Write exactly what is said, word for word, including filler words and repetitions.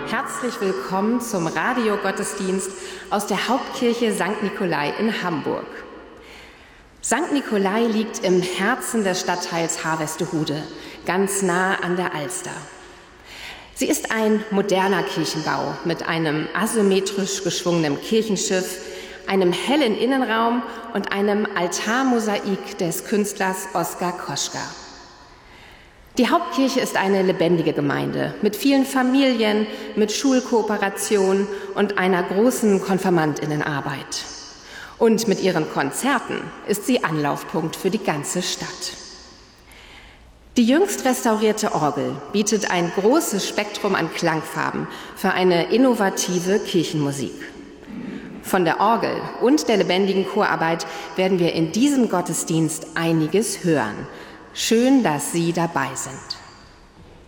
Herzlich willkommen zum Radiogottesdienst aus der Hauptkirche Sankt Nikolai in Hamburg. Sankt Nikolai liegt im Herzen des Stadtteils Harvestehude, ganz nah an der Alster. Sie ist ein moderner Kirchenbau mit einem asymmetrisch geschwungenen Kirchenschiff, einem hellen Innenraum und einem Altarmosaik des Künstlers Oskar Koschka. Die Hauptkirche ist eine lebendige Gemeinde mit vielen Familien, mit Schulkooperation und einer großen Konfirmandinnenarbeit. Und mit ihren Konzerten ist sie Anlaufpunkt für die ganze Stadt. Die jüngst restaurierte Orgel bietet ein großes Spektrum an Klangfarben für eine innovative Kirchenmusik. Von der Orgel und der lebendigen Chorarbeit werden wir in diesem Gottesdienst einiges hören. Schön, dass Sie dabei sind.